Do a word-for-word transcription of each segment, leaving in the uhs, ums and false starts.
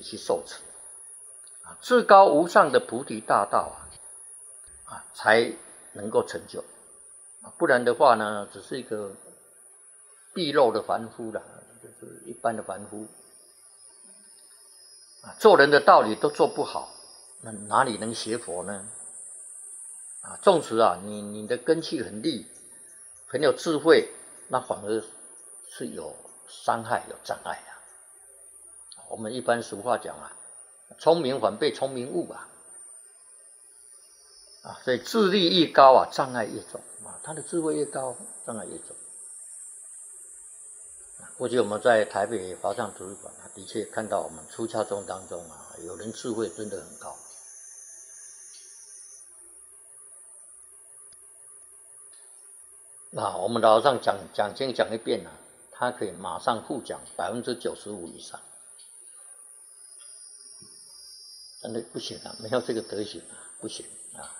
去受持啊，至高无上的菩提大道啊，啊才能够成就啊，不然的话呢，只是一个鄙陋的凡夫啦，就是一般的凡夫啊，做人的道理都做不好，那哪里能学佛呢？啊，纵使啊，你你的根器很利，很有智慧，那反而是有伤害、有障碍啊。我们一般俗话讲啊，聪明反被聪明误啊。啊，所以智力越高啊，障碍越重啊。他的智慧越高，障碍越重。过去我们在台北华藏图书馆啊，的确看到我们出家众当中啊，有人智慧真的很高。那我们老上讲讲经讲一遍呢、啊，他可以马上复讲百分之九十五以上，真的不行啊，没有这个德行啊，不行啊，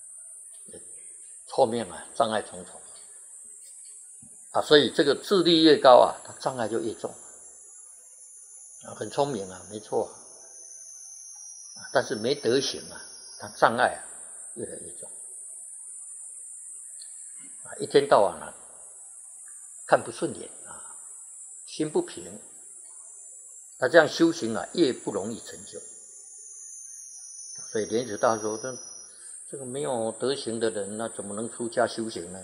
后面啊障碍重重啊，所以这个智力越高啊，他障碍就越重啊，很聪明啊，没错啊，但是没德行啊，他障碍啊越来越重。一天到晚啊，看不顺眼啊，心不平，那这样修行啊，越不容易成就。所以莲池大说，这这个没有德行的人，那怎么能出家修行呢？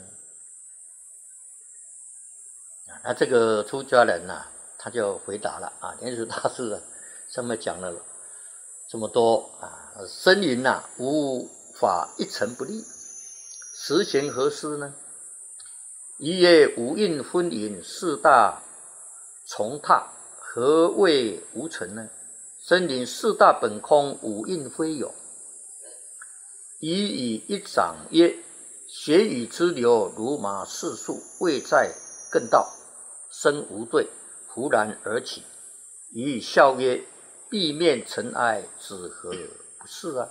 那这个出家人呐、啊，他就回答了啊，莲池大师啊，上面讲了这么多啊，僧云呐、啊，无法一尘不立，实行何施呢？一曰五蕴分隐，四大重踏，何谓无尘呢？僧云四大本空，五蕴非有。一以一掌曰：血雨之流，如马四速，未在更道，身无对，忽然而起。以笑曰：壁面尘埃，子何不是啊？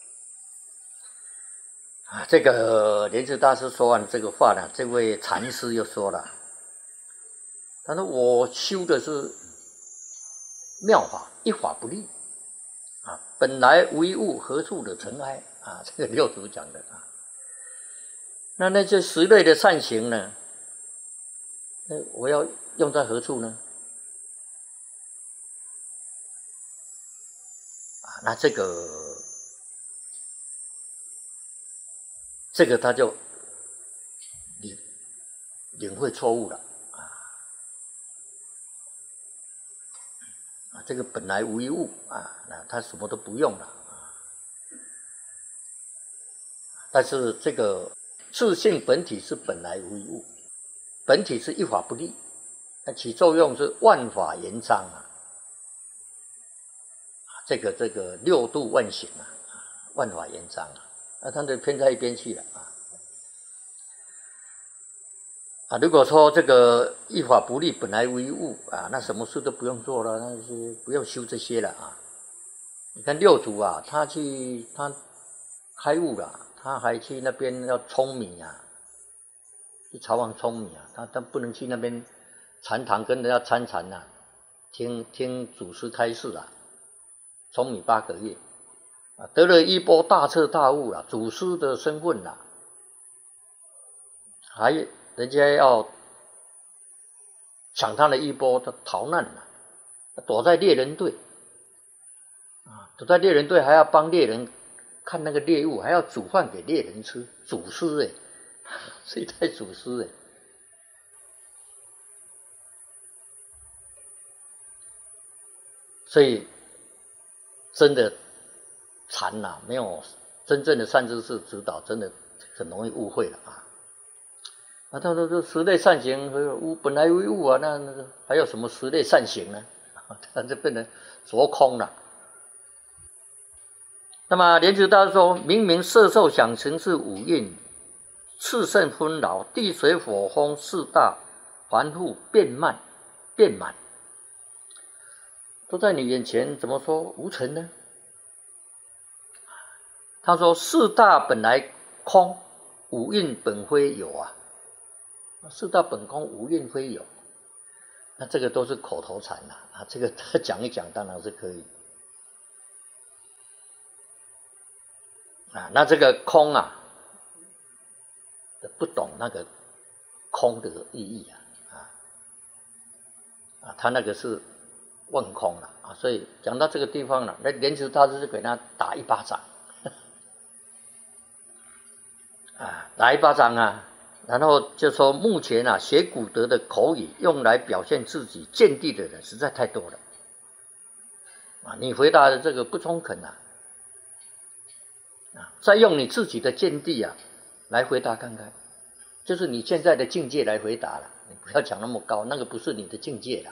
啊，这个莲池大师说完这个话呢，这位禅师又说了，他说我修的是妙法，一法不立啊，本来无一物，何处惹尘埃啊？这个六祖讲的啊。那那些十类的善行呢？那我要用在何处呢？啊，那这个。这个他就领领会错误了啊！啊，这个本来无一物啊，那他什么都不用了啊。但是这个自性本体是本来无一物，本体是一法不立，那起作用是万法严章啊！这个这个六度万行啊，万法严章啊！那他就偏在一边去了啊！啊，如果说这个一法不立，本来无一物啊，那什么事都不用做了，那是不用修这些了啊！你看六祖啊，他去他开悟了，他还去那边要舂米啊，去朝王舂米啊，他他不能去那边禅堂跟人家参禅呐、啊，听听祖师开示啊，舂米八个月。啊，得了一波大彻大悟了，祖师的身份了，还人家要抢他的一波，他逃难了，躲在猎人队啊，躲在猎人队还要帮猎人看那个猎物，还要煮饭给猎人吃，祖师哎，是一代祖师哎。所以真的禅呐、啊，没有真正的善知识指导，真的很容易误会了啊！啊，他说这十类善行无本来无一物啊，那那还有什么十类善行呢？他就变成着空了。那么莲池大师说，明明色受想行识五蕴，炽盛纷扰，地水火风四大凡复变慢变满，都在你眼前，怎么说无尘呢？他说四大本来空，五蕴本非有啊。四大本空，五蕴非有，那这个都是口头禅啦啊，这个他讲一讲当然是可以啊，那这个空啊，不懂那个空的意义啊，啊，啊，他那个是问空了啊，所以讲到这个地方了，那莲池大师就给他打一巴掌，啊，打一巴掌啊，然后就说目前啊，学古德的口语用来表现自己见地的人实在太多了，啊，你回答的这个不中肯啊，啊，再用你自己的见地啊来回答看看，就是你现在的境界来回答了，你不要讲那么高，那个不是你的境界了。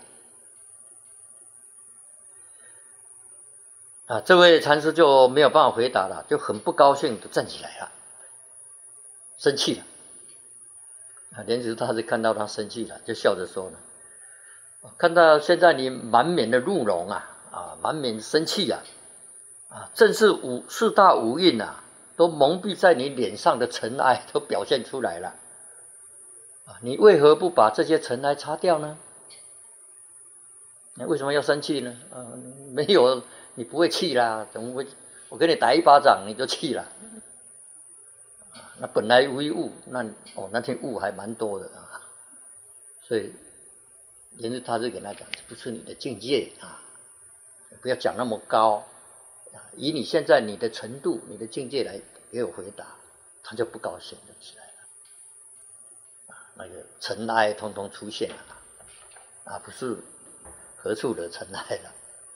啊，这位禅师就没有办法回答了，就很不高兴的站起来了，生气了。啊，莲池大师看到他生气了，就笑着说呢：“看到现在你满面的怒容啊，啊，满面生气啊，啊，正是五四大五蕴啊，都蒙蔽在你脸上的尘埃都表现出来了。啊，你为何不把这些尘埃擦掉呢？你为什么要生气呢？啊，没有。”你不会气啦，怎么会？我给你打一巴掌你就气了？那本来无一物，那哦那天物还蛮多的啊，所以莲池大师给他讲，这不是你的境界啊，不要讲那么高，以你现在你的程度、你的境界来给我回答，他就不高兴了起来了，啊，那个尘埃通通出现了，啊，不是何处的尘埃了。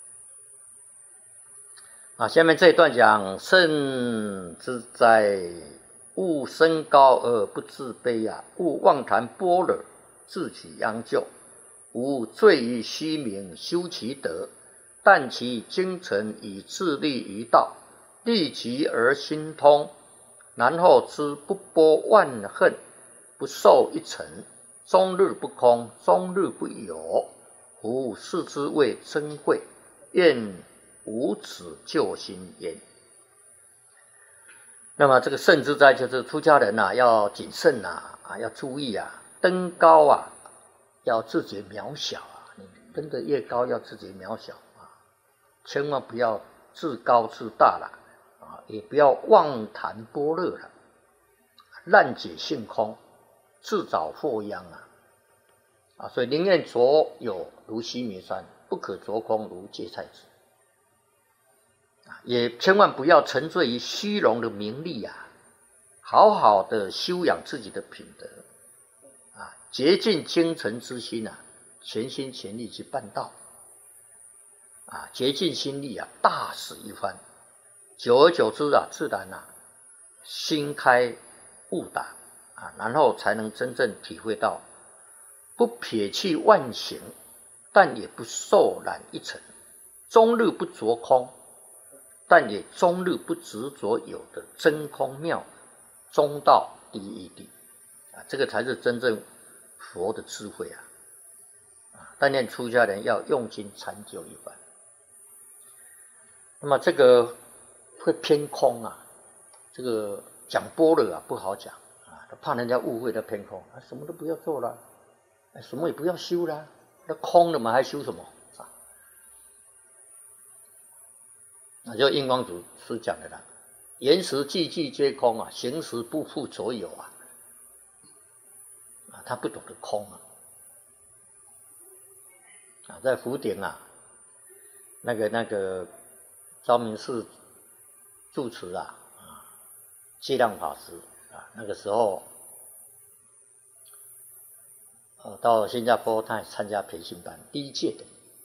啊，下面这一段讲圣之哉，勿升高而不自卑啊，勿妄谈般若，自取殃咎。吾醉于虚名，修其德，但其精诚以自立于道，立其而心通，然后知不波万恨，不受一尘，终日不空，终日不有。吾视之谓珍贵，愿无此救心焉。那么这个圣之哉，就是出家人啊，要谨慎啊，啊，要注意啊，登高啊，要自觉渺小啊，你登得越高，要自觉渺小啊，千万不要自高自大了啊，也不要妄谈般若了，滥解性空，自找祸殃啊！啊，所以宁愿着有如须弥山，不可着空如芥菜籽。也千万不要沉醉于虚荣的名利啊，好好的修养自己的品德啊，竭尽精诚之心啊，全心全力去办道啊，竭尽心力啊，大使一番，久而久之啊，自然啊，心开悟达啊，然后才能真正体会到不撇弃万行，但也不受染一尘，终日不着空，但也终日不执着有的真空妙中道第一义谛啊，这个才是真正佛的智慧啊！啊，但愿出家人要用心禅究一番。那么这个会偏空啊，这个讲般若啊不好讲啊，怕人家误会他偏空啊，什么都不要做了，什么也不要修了，那空了嘛，还修什么？那就印光祖师讲的啦，言实句句皆空啊，行识不复所有啊，啊，他不懂得空啊，啊，在福鼎啊，那个那个昭明寺住持啊，啊，戒量法师啊，那个时候，呃，到新加坡他也参加培训班，第一届的。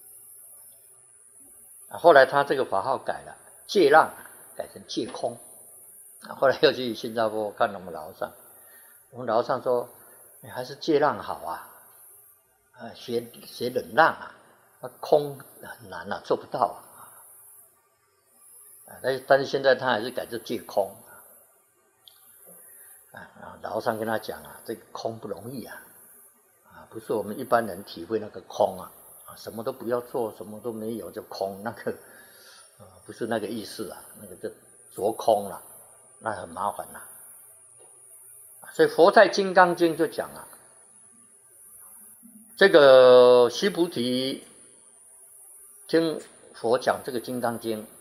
后来他这个法号改了，戒让改成戒空。后来又去新加坡看我们老和尚，我们老和尚说：“你还是戒让好啊，啊，学学忍让啊，那空很难啊，做不到啊。”但是但是现在他还是改成戒空啊。老和尚跟他讲啊，这个空不容易啊，啊，不是我们一般人体会那个空啊。什么都不要做，什么都没有就空，那个、呃、不是那个意思啊，那个就着空了，那很麻烦啦。所以佛在《金刚经》就讲了，这个须菩提听佛讲这个《金刚经》